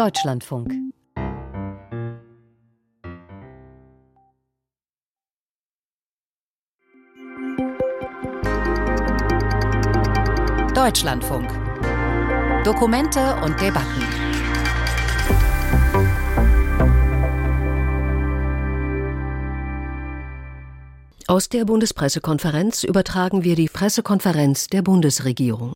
Deutschlandfunk. Deutschlandfunk. Dokumente und Debatten. Aus der Bundespressekonferenz übertragen wir die Pressekonferenz der Bundesregierung.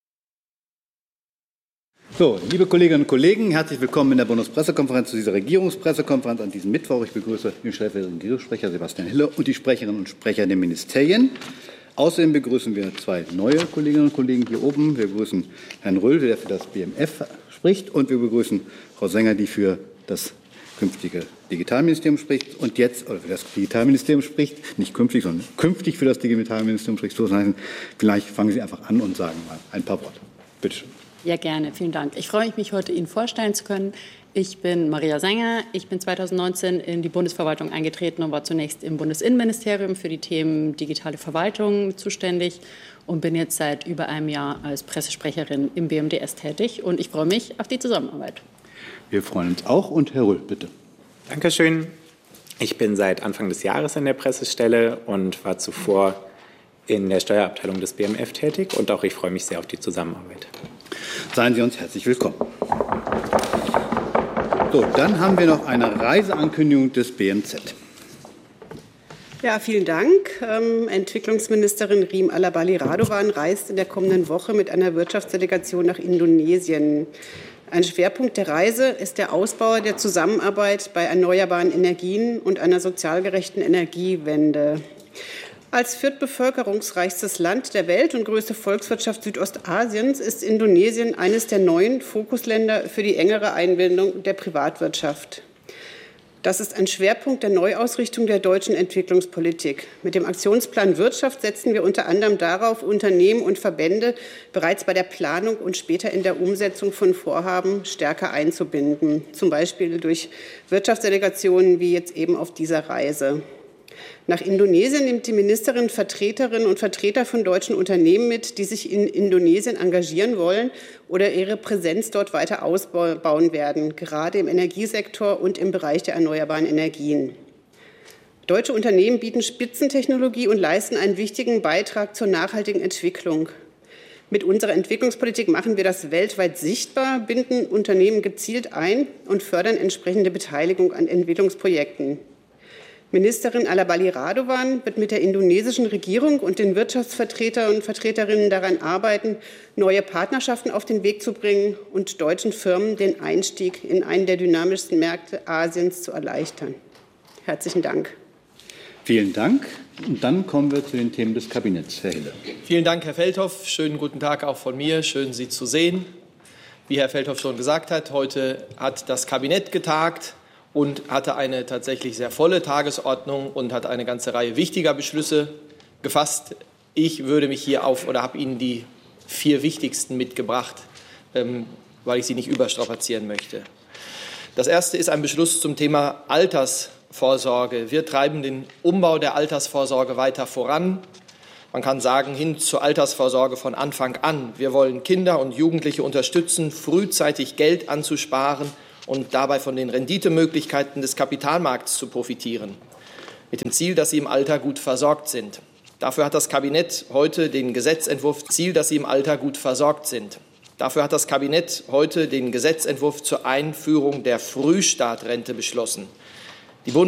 So, liebe Kolleginnen und Kollegen, herzlich willkommen in der Bundespressekonferenz zu dieser Regierungspressekonferenz an diesem Mittwoch. Ich begrüße den stellvertretenden Regierungssprecher Sebastian Hille und die Sprecherinnen und Sprecher der Ministerien. Außerdem begrüßen wir zwei neue Kolleginnen und Kollegen hier oben. Wir begrüßen Herrn Röhl, der für das BMF spricht, und wir begrüßen Frau Sänger, die für das künftige Digitalministerium spricht und jetzt, oder für das Digitalministerium spricht, nicht künftig, sondern künftig für das Digitalministerium spricht. So heißen, vielleicht fangen Sie einfach an und sagen mal ein paar Worte. Bitte schön. Ja, gerne. Vielen Dank. Ich freue mich, heute Ihnen vorstellen zu können. Ich bin Maria Sänger. Ich bin 2019 in die Bundesverwaltung eingetreten und war zunächst im Bundesinnenministerium für die Themen digitale Verwaltung zuständig und bin jetzt seit über einem Jahr als Pressesprecherin im BMDS tätig. Und ich freue mich auf die Zusammenarbeit. Wir freuen uns auch. Und Herr Röhl, bitte. Dankeschön. Ich bin seit Anfang des Jahres in der Pressestelle und war zuvor in der Steuerabteilung des BMF tätig. Und auch ich freue mich sehr auf die Zusammenarbeit. Seien Sie uns herzlich willkommen. So, dann haben wir noch eine Reiseankündigung des BMZ. Ja, vielen Dank. Entwicklungsministerin Riem Alabali Radovan reist in der kommenden Woche mit einer Wirtschaftsdelegation nach Indonesien. Ein Schwerpunkt der Reise ist der Ausbau der Zusammenarbeit bei erneuerbaren Energien und einer sozial gerechten Energiewende. Als viertbevölkerungsreichstes Land der Welt und größte Volkswirtschaft Südostasiens ist Indonesien eines der neuen Fokusländer für die engere Einbindung der Privatwirtschaft. Das ist ein Schwerpunkt der Neuausrichtung der deutschen Entwicklungspolitik. Mit dem Aktionsplan Wirtschaft setzen wir unter anderem darauf, Unternehmen und Verbände bereits bei der Planung und später in der Umsetzung von Vorhaben stärker einzubinden, zum Beispiel durch Wirtschaftsdelegationen wie jetzt eben auf dieser Reise. Nach Indonesien nimmt die Ministerin Vertreterinnen und Vertreter von deutschen Unternehmen mit, die sich in Indonesien engagieren wollen oder ihre Präsenz dort weiter ausbauen werden, gerade im Energiesektor und im Bereich der erneuerbaren Energien. Deutsche Unternehmen bieten Spitzentechnologie und leisten einen wichtigen Beitrag zur nachhaltigen Entwicklung. Mit unserer Entwicklungspolitik machen wir das weltweit sichtbar, binden Unternehmen gezielt ein und fördern entsprechende Beteiligung an Entwicklungsprojekten. Ministerin Alabali Radovan wird mit der indonesischen Regierung und den Wirtschaftsvertretern und Vertreterinnen daran arbeiten, neue Partnerschaften auf den Weg zu bringen und deutschen Firmen den Einstieg in einen der dynamischsten Märkte Asiens zu erleichtern. Herzlichen Dank. Vielen Dank. Und dann kommen wir zu den Themen des Kabinetts. Herr Hille. Vielen Dank, Herr Feldhoff. Schönen guten Tag auch von mir. Schön, Sie zu sehen. Wie Herr Feldhoff schon gesagt hat, heute hat das Kabinett getagt und hatte eine tatsächlich sehr volle Tagesordnung und hat eine ganze Reihe wichtiger Beschlüsse gefasst. Ich würde mich hier habe Ihnen die 4 wichtigsten mitgebracht, weil ich sie nicht überstrapazieren möchte. Das erste ist ein Beschluss zum Thema Altersvorsorge. Wir treiben den Umbau der Altersvorsorge weiter voran. Man kann sagen, hin zur Altersvorsorge von Anfang an. Wir wollen Kinder und Jugendliche unterstützen, frühzeitig Geld anzusparen und dabei von den Renditemöglichkeiten des Kapitalmarkts zu profitieren, mit dem Ziel, dass sie im Alter gut versorgt sind. Dafür hat das Kabinett heute den Gesetzentwurf zur Einführung der Frühstartrente beschlossen.